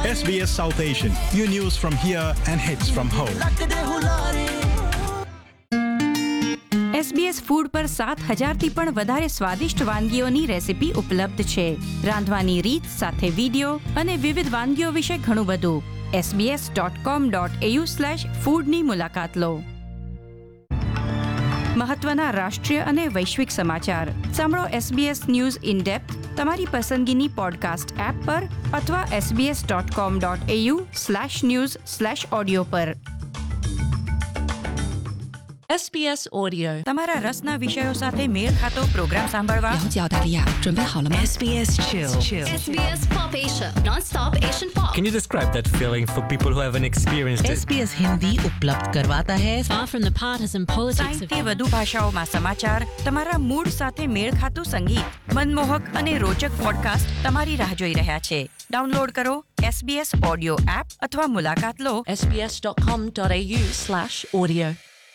SBS South Asian. New news from here and hits from home. SBS food પર 7,000થી પણ વધારે સ્વાદિષ્ટ વાનગીઓની રેસીપી ઉપલબ્ધ છે. રાંધવાની રીત સાથે વિડીયો અને વિવિધ વાનગીઓ વિશે ઘણું બધું. sbs.com.au/foodની મુલાકાત લો. મહત્વના રાષ્ટ્રીય અને વૈશ્વિક સમાચાર સાંભળો SBS ન્યૂઝ ઇન ડેપ્થ તમારી પસંદગીની પોડકાસ્ટ એપ પર અથવા sbs.com.au/news/audio પર. SBS Audio. તમારા રસના વિષયો સાથે મેળ ખાતો પ્રોગ્રામ સાંભળવા 了解澳大利亚，准备好了吗 SBS Chill. SBS Pop Asia, non-stop Asian pop. Can you describe that feeling for people who haven't experienced it? SBS Hindi उपलब्ध करवाता है Far from the partisan politics of 60થી વધુ ભાષાઓમાં સમાચાર, તમારા મૂડ સાથે મેળ ખાતું સંગીત, મનમોહક અને રોચક પોડકાસ્ટ તમારી રાહ જોઈ રહ્યા છે. ડાઉનલોડ કરો SBS ઓડિયો એપ અથવા મુલાકાત લો sbs.com.au/audio.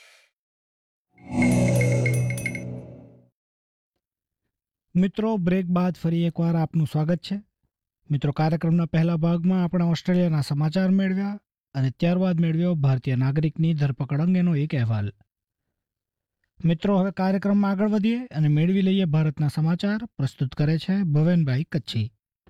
મિત્રો, બ્રેક બાદ ફરી એકવાર આપનું સ્વાગત છે. મિત્રો, કાર્યક્રમના પહેલા ભાગમાં આપણે ઓસ્ટ્રેલિયાના સમાચાર મેળવ્યા અને ત્યારબાદ મેળવ્યો ભારતીય નાગરિકની ધરપકડ અંગેનો એક અહેવાલ. મિત્રો, હવે કાર્યક્રમમાં આગળ વધીએ અને મેળવી લઈએ ભારતના સમાચાર. પ્રસ્તુત કરે છે ભવેનભાઈ કચ્છી.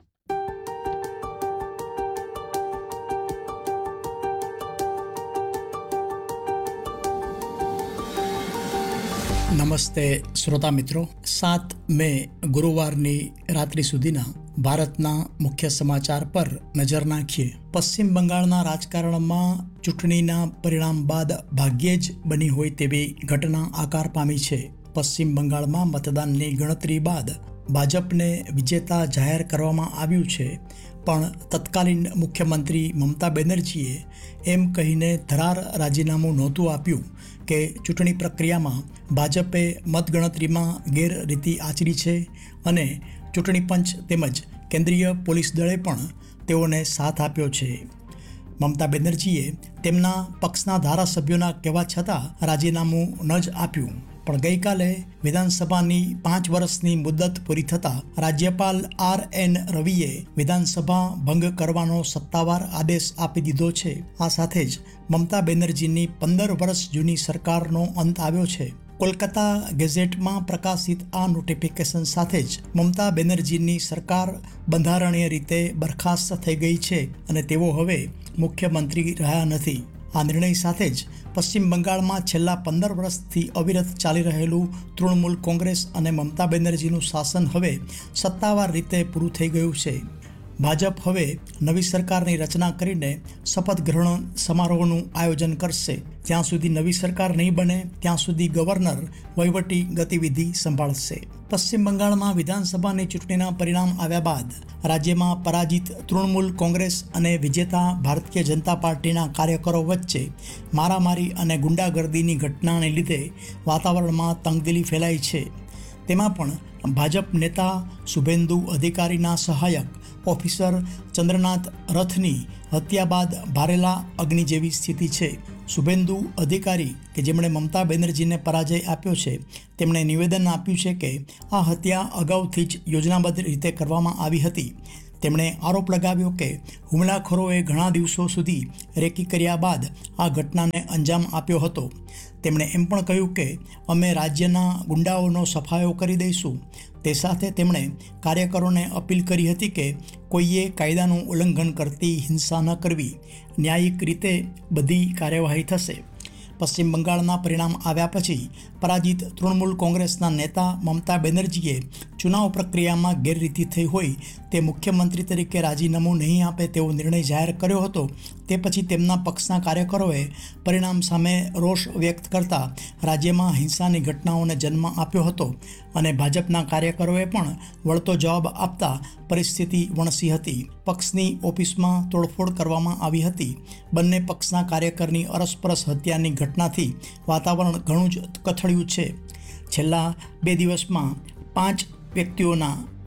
નમસ્તે શ્રોતા મિત્રો. 7 મે ગુરુવારની રાત્રિ સુધીના ભારતના મુખ્ય સમાચાર પર નજર નાખીએ. પશ્ચિમ બંગાળના રાજકારણમાં ચૂંટણીના પરિણામ બાદ ભાગ્યે જ બની હોય તેવી ઘટના આકાર પામી છે. પશ્ચિમ બંગાળમાં મતદાનની ગણતરી બાદ ભાજપને વિજેતા જાહેર કરવામાં આવ્યું છે, પણ તત્કાલીન મુખ્યમંત્રી મમતા બેનર્જીએ એમ કહીને ધરાર રાજીનામું નહોતું આપ્યું કે ચૂંટણી પ્રક્રિયામાં ભાજપે મતગણતરીમાં ગેરરીતિ આચરી છે અને ચૂંટણી પંચ તેમજ કેન્દ્રીય પોલીસ દળે પણ તેઓને સાથ આપ્યો છે. મમતા બેનર્જીએ તેમના પક્ષના ધારાસભ્યોના કહેવા છતાં રાજીનામું ન જ આપ્યું. પણ ગઈકાલે વિધાનસભાની 5 વર્ષની મુદત પૂરી થતાં રાજ્યપાલ RN રવિએ વિધાનસભા ભંગ કરવાનો સત્તાવાર આદેશ આપી દીધો છે. આ સાથે જ મમતા બેનર્જીની 15 વર્ષ જૂની સરકારનો અંત આવ્યો છે. કોલકાતા ગેઝેટમાં પ્રકાશિત આ નોટિફિકેશન સાથે જ મમતા બેનર્જીની સરકાર બંધારણીય રીતે બરખાસ્ત થઈ ગઈ છે અને તેઓ હવે મુખ્યમંત્રી રહ્યા નથી. આ નિર્ણય સાથે જ પશ્ચિમ બંગાળમાં છેલ્લા 15 વર્ષથી અવિરત ચાલી રહેલું તૃણમૂલ કોંગ્રેસ અને મમતા બેનર્જીનું શાસન હવે સત્તાવાર રીતે પૂરું થઈ ગયું છે. ભાજપ હવે નવી સરકારની રચના કરીને શપથ ગ્રહણ સમારોહનું આયોજન કરશે. જ્યાં સુધી નવી સરકાર નહીં બને ત્યાં સુધી ગવર્નર વહીવટી ગતિવિધિ સંભાળશે. પશ્ચિમ બંગાળમાં વિધાનસભાની ચૂંટણીના પરિણામ આવ્યા બાદ રાજ્યમાં પરાજિત તૃણમૂલ કોંગ્રેસ અને વિજેતા ભારતીય જનતા પાર્ટીના કાર્યકરો વચ્ચે મારામારી અને ગુંડાગર્દીની ઘટનાને લીધે વાતાવરણમાં તંગદિલી ફેલાઈ છે. તેમાં પણ ભાજપ નેતા શુભેન્દુ અધિકારીના સહાયક ઓફિસર ચંદ્રનાથ રથની હત્યા બાદ ભારેલા અગ્નિ જેવી સ્થિતિ છે. શુભેન્દુ અધિકારી કે જેમણે મમતા બેનર્જીને પરાજય આપ્યો છે, તેમણે નિવેદન આપ્યું છે કે આ હત્યા અગાઉથી જ યોજનાબદ્ધ રીતે કરવામાં આવી હતી. તેમણે આરોપ લગાવ્યો કે હુમલાખોરોએ ઘણા દિવસો સુધી રેકી કર્યા બાદ આ ઘટનાને અંજામ આપ્યો હતો. તેમણે એમ પણ કહ્યું કે અમે રાજ્યના ગુંડાઓનો સફાયો કરી દઈશું. તે સાથે તેમણે કાર્યકરોને અપીલ કરી હતી કે કોઈએ કાયદાનું ઉલ્લંઘન કરતી હિંસા ન કરવી. ન્યાયિક રીતે બધી કાર્યવાહી થશે. પશ્ચિમ બંગાળના પરિણામ આવ્યા પછી પરાજિત તૃણમૂલ કોંગ્રેસના નેતા મમતા બેનર્જીએ ચુનાવ પ્રક્રિયામાં ગેરરીતિ થઈ હોય તે મુખ્યમંત્રી તરીકે રાજીનામું નહીં આપે તેવો નિર્ણય જાહેર કર્યો હતો. તે પછી તેમના પક્ષના કાર્યકરોએ પરિણામ સામે રોષ વ્યક્ત કરતા રાજ્યમાં હિંસાની ઘટનાઓને જન્મ આપ્યો હતો અને ભાજપના કાર્યકરોએ પણ વળતો જવાબ આપતા પરિસ્થિતિ વણસી હતી. પક્ષની ઓફિસમાં તોડફોડ કરવામાં આવી હતી. બંને પક્ષના કાર્યકરની અરસપરસ હત્યાની ઘટનાથી વાતાવરણ ઘણું જ કથળ્યું છે. છેલ્લા 2 દિવસમાં 5 વ્યક્તિઓના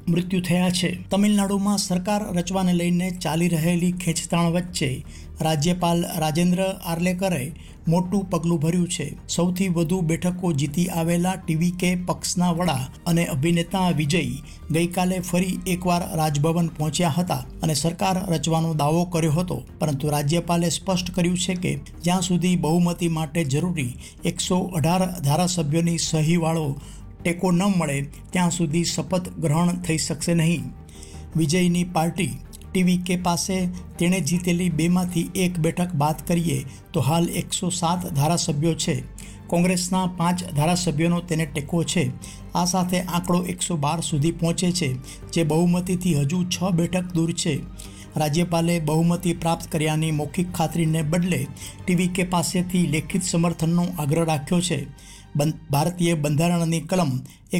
મૃત્યુ થયા છે. તમિલનાડુમાં સરકાર રચવાને લઈને ચાલી રહેલી ખેંચતાણ વચ્ચે રાજ્યપાલ રાજેન્દ્ર આર્લેકરે મોટું પગલું ભર્યું છે. સૌથી વધુ બેઠકો જીતી આવેલા ટીવીકે પક્ષના વડા અને અભિનેતા વિજય ગઈકાલે ફરી એકવાર રાજભવન પહોંચ્યા હતા અને સરકાર રચવાનો દાવો કર્યો હતો, પરંતુ રાજ્યપાલે સ્પષ્ટ કર્યું છે કે જ્યાં સુધી બહુમતી માટે જરૂરી 118 ધારાસભ્યોની સહીવાળો ટેકો ન મળે ત્યાં સુધી શપથ ગ્રહણ થઈ શકશે નહીં. વિજયની પાર્ટી ટીવીકે પાસે તેણે જીતેલી 2માંથી 1 બેઠક બાદ કરીએ તો હાલ 107 ધારાસભ્યો છે. કોંગ્રેસના 5 ધારાસભ્યોનો તેને ટેકો છે. આ સાથે આંકડો 112 સુધી પહોંચે છે, જે બહુમતીથી હજુ 6 બેઠક દૂર છે. રાજ્યપાલે બહુમતી પ્રાપ્ત કર્યાની મૌખિક ખાતરીને બદલે ટીવીકે પાસેથી લેખિત સમર્થનનો આગ્રહ રાખ્યો છે. ભારતીય બંધારણની કલમ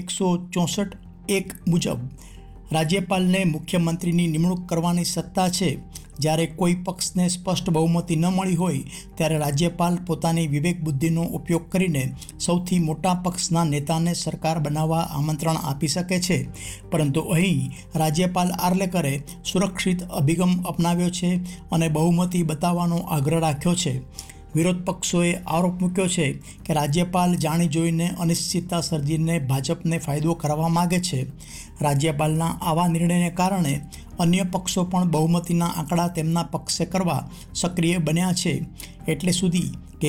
164(1) મુજબ રાજ્યપાલને મુખ્યમંત્રીની નિમણૂક કરવાની સત્તા છે. જ્યારે કોઈ પક્ષને સ્પષ્ટ બહુમતી ન મળી હોય ત્યારે રાજ્યપાલ પોતાની વિવેક બુદ્ધિનો ઉપયોગ કરીને સૌથી મોટા પક્ષના નેતાને સરકાર બનાવવા આમંત્રણ આપી શકે છે. પરંતુ અહીં રાજ્યપાલ આર્લેકરે સુરક્ષિત અભિગમ અપનાવ્યો છે અને બહુમતી બતાવવાનો આગ્રહ રાખ્યો છે. વિરોધ પક્ષોએ આરોપ મૂક્યો છે કે રાજ્યપાલ જાણી જોઈને અનિશ્ચિતતા સર્જીને ભાજપને ફાયદો કરવા માગે છે. રાજ્યપાલના આવા નિર્ણયને કારણે અન્ય પક્ષો પણ બહુમતીના આંકડા તેમના પક્ષે કરવા સક્રિય બન્યા છે. એટલે સુધી કે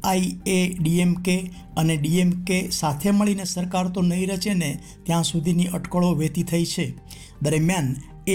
AIADMK અને DMK સાથે મળીને સરકાર તો નહીં રચે ને ત્યાં સુધીની અટકળો વહેતી થઈ છે. દરમિયાન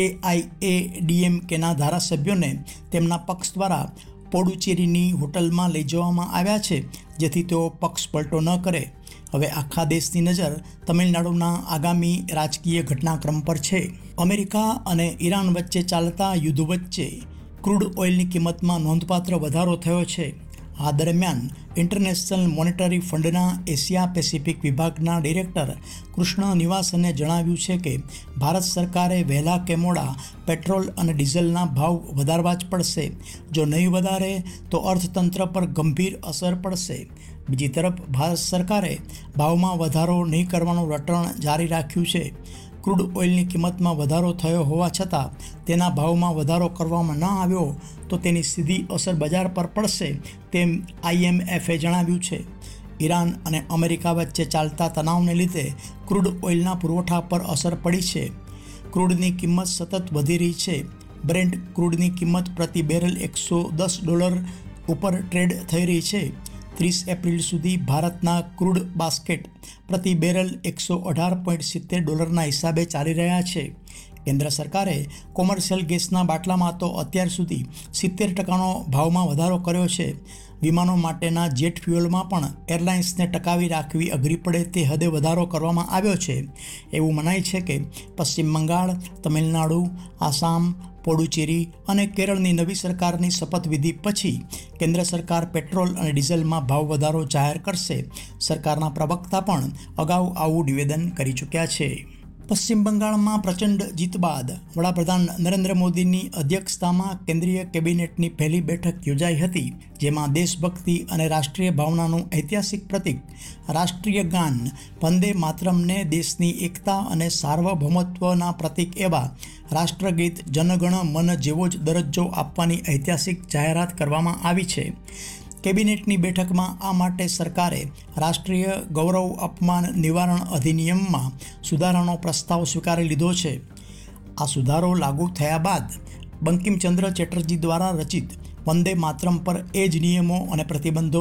AIADMKના ધારાસભ્યોને તેમના પક્ષ દ્વારા પોડુચેરીની હોટલમાં લઈ જવામાં આવ્યા છે, જેથી તેઓ પક્ષ પલટો ન કરે. હવે આખા દેશની નજર તમિલનાડુના આગામી રાજકીય ઘટનાક્રમ પર છે. અમેરિકા અને ઈરાન વચ્ચે ચાલતા યુદ્ધ વચ્ચે ક્રૂડ ઓઇલની કિંમતમાં નોંધપાત્ર વધારો થયો છે. આ દરમિયાન ઇન્ટરનેશનલ મોનેટરી ફંડના એશિયા પેસિફિક વિભાગના ડિરેક્ટર કૃષ્ણ નિવાસને જણાવ્યું છે કે ભારત સરકારે વહેલા કે મોડા પેટ્રોલ અને ડીઝલના ભાવ વધારવા જ પડશે. જો નહીં વધારે તો અર્થતંત્ર પર ગંભીર અસર પડશે. બીજી તરફ ભારત સરકારે ભાવમાં વધારો નહીં કરવાનું રટણ જારી રાખ્યું છે. ક્રૂડ ઓઇલની કિંમતમાં વધારો થયો હોવા છતાં તેના ભાવમાં વધારો કરવામાં ન આવ્યો તો તેની સીધી અસર બજાર પર પડશે, તેમ IMFએ જણાવ્યું છે. ઈરાન અને અમેરિકા વચ્ચે ચાલતા તણાવને લીધે ક્રૂડ ઓઇલના પુરવઠા પર અસર પડી છે. ક્રૂડની કિંમત સતત વધી રહી છે. બ્રેન્ટ ક્રૂડની કિંમત પ્રતિ બેરલ $110 ઉપર ટ્રેડ થઈ રહી છે. 30 એપ્રિલ સુધી ભારતના ક્રૂડ બાસ્કેટ પ્રતિ બેરલ $118.70 હિસાબે ચાલી રહ્યા છે. કેન્દ્ર સરકારે કોમર્શિયલ ગેસના બાટલામાં તો અત્યાર સુધી 70% ભાવમાં વધારો કર્યો છે. વિમાનો માટેના જેટ ફ્યુઅલમાં પણ એરલાઇન્સને ટકાવી રાખવી અઘરી પડે તે હદે વધારો કરવામાં આવ્યો છે. એવું મનાય છે કે પશ્ચિમ બંગાળ, તમિલનાડુ, આસામ, પોડુચેરી અને કેરળની નવી સરકારની શપથવિધિ પછી કેન્દ્ર સરકાર પેટ્રોલ અને ડીઝલમાં ભાવ વધારો જાહેર કરશે. સરકારના પ્રવક્તા પણ અગાઉ આવું નિવેદન કરી ચૂક્યા છે. પશ્ચિમ બંગાળમાં પ્રચંડ જીત બાદ વડાપ્રધાન નરેન્દ્ર મોદીની અધ્યક્ષતામાં કેન્દ્રીય કેબિનેટની પહેલી બેઠક યોજાઈ હતી, જેમાં દેશભક્તિ અને રાષ્ટ્રીય ભાવનાનું ઐતિહાસિક પ્રતીક રાષ્ટ્રીય ગાન વંદે માતરમને દેશની એકતા અને સાર્વભૌમત્વના પ્રતીક એવા રાષ્ટ્રગીત જનગણ મન જેવો જ દરજ્જો આપવાની ઐતિહાસિક જાહેરાત કરવામાં આવી છે. કેબિનેટની બેઠકમાં આ માટે સરકારે રાષ્ટ્રીય ગૌરવ અપમાન નિવારણ અધિનિયમમાં સુધારાનો પ્રસ્તાવ સ્વીકારી લીધો છે. આ સુધારો લાગુ થયા બાદ બંકિમચંદ્ર ચેટર્જી દ્વારા રચિત વંદે માતરમ પર એ જ નિયમો અને પ્રતિબંધો